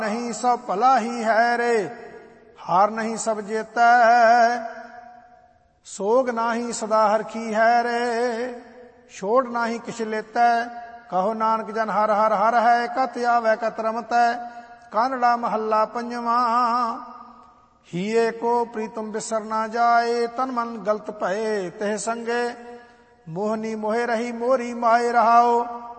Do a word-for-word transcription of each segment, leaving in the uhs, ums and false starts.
नहीं सब भला ही है रे, हार नहीं सब जेतै, सोग नाही सदा हरखी है रे, छोड़ नाही किछ लेतै, कहो नानक जन हर हर हर है, कत आवे कत रमतै। कानड़ा महला पंजवा। हिये को प्रीतम बिसर ना जाए, तन मन गलत भये तेह संगे, मोहनी मोहे रही मोरी माए रहाओ।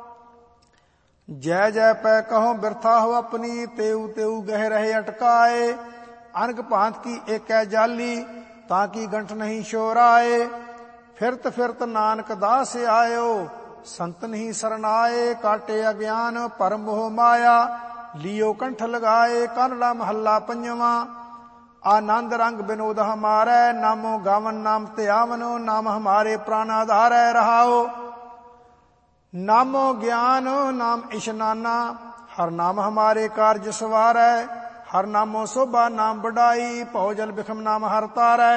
जय जय पै कहो बिरथा हो अपनी, तेऊ तेऊ गह रहे अटकाए, अनक भांत की एक जाली, ताकि गंठ नहीं शोराए। फिरत फिरत नानक दास आयो, संतन ही शरण आए, काटे अज्ञान परम मोह माया, लियो कंठ लगाए। कानड़ा महला पंजवा। आनंद रंग विनोद हमारे, नामो गावन नाम त्यावनो, नाम हमारे प्राण आधार रहाओ। नामो ज्ञान नाम इशनाना, हर नाम हमारे कार्य सवार है, हर नामो शोभा नाम बढ़ाई, पौजल बिखम नाम हर तारै।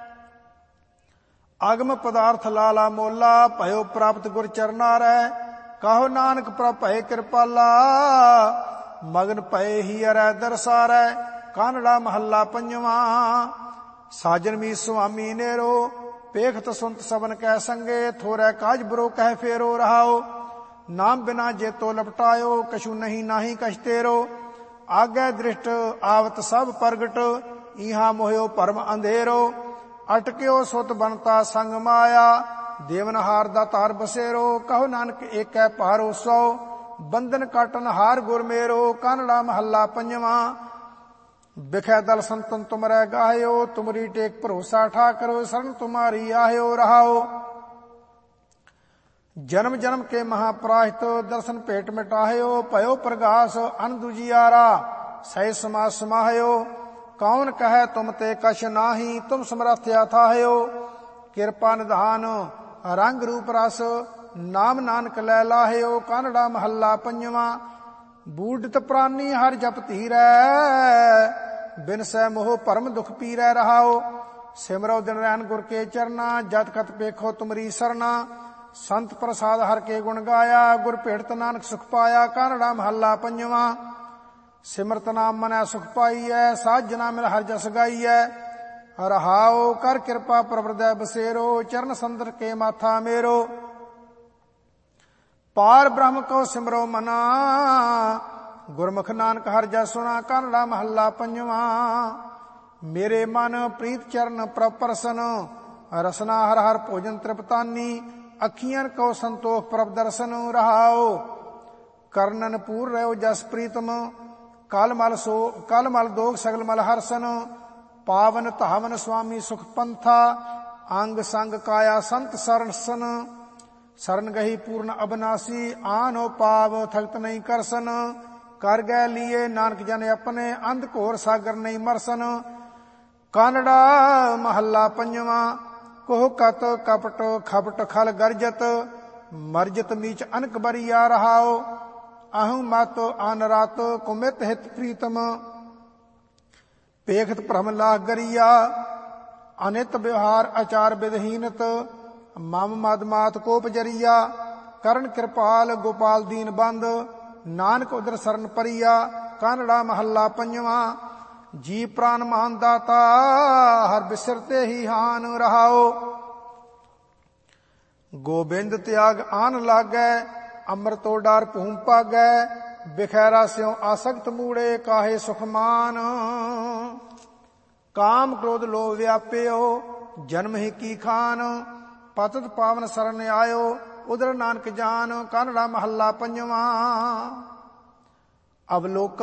आगम पदार्थ लाला मोला, भयो प्राप्त गुर चरनारै, कहो नानक प्रभ भय कृपाला, मगन पए ही अरै दरसारै। कानड़ा महला पंजवा। साजन मी स्वामी नेरो, पेखत सुनत सबन कह संगे, थोरै काज बुरो कह फेरो रहाओ। नाम बिना जेतो लपटायो, कछु नहीं नाही कछ तेरो, आगे दृष्ट आवत सब प्रगट, इहा मोहयो परम अंधेरो। अटक्यो सुत बनता संग माया, देवनहार दा तार बसेरो, कहो नानक एक पारो सौ, बंधन काटन हार गुर मेरो। कानड़ा महला पंजवा। बिखै दल संतन तुमरै गाह्यो, तुमरी टेक भरोसा ठाकरो, शरण तुम्हारी आह्यो रहाओ। जन्म जन्म के महाप्राहित, दर्शन पेट मिटाह्यो, भयो प्रगास अन दुजियारा, सह समा समाह्यो। कौन कहे तुम ते कछ नाही, तुम समर्थ अथाह्यो, कृपा निधान रंग रूप रस, नाम नानक लै लाह्यो। कानड़ा महला पंजवा। बूढ़त प्राणी हर जप धीरै, बिन सै मोह परम दुख पीरै रहाओ। सिमरो दिन रैन गुर के चरना, जत कत पेखो तुमरी सरना, संत प्रसाद हर के गुण गाया, गुर भेटत नानक सुख पाया। कानड़ा महला पंजवा। सिमरत नाम मनै सुख पाईऐ, साजना मिल हर जस गाईऐ, रहाओ कर कृपा प्रवृदय बसेरो, चरण संदर के माथा मेरो। पार ब्रह्म को सिमरो मना, गुरमुख नानक हर जस सुना। कानड़ा महला पंजवा। मेरे मन प्रीत चरण प्रभ परसन, रसना हर हर भोजन तृप्तानी, अखियन को संतोख प्रभ दर्शन रहाओ। करनन पूर रहो जस प्रीतम, काल मल सो काल मल दोग सगल मल हर्षन, पावन धावन स्वामी सुख पंथा, अंग संग काया संत सरसन। शरण गही पूर्ण अबनासी, आनो पाव थकत नहीं करसन, कर गए लिए नानक जन अपने, अंध घोर सागर नहीं मरसन। कानड़ा महला पंजवा। कोह कत कपट खपट खल गर्जत, मर्जत मीच अनक बरिया रहाओ। अहु मत आन रात, कुमित हित प्रीतम, पेखत भ्रम लाग गरिया, अनित व्यवहार आचार विधहीनत, मम मद मात कोप जरिया। करण कृपाल गोपाल दीन बंद, नानक उदर शरण परिया। कानड़ा महला पंजवा। जी प्राण मान दाता, हर बिसरते ही हान रहाओ। गोबिंद त्याग आन लागै, अमृतो डार भूम पागै, बिखैरा स्यों आसक्त मूड़े, काहे सुखमान। काम क्रोध लोभ व्याप्यो, जन्म ही की खान, पतत पावन शरण आयो, उदर नानक जान। कानड़ा महला पंजवा। अवलोक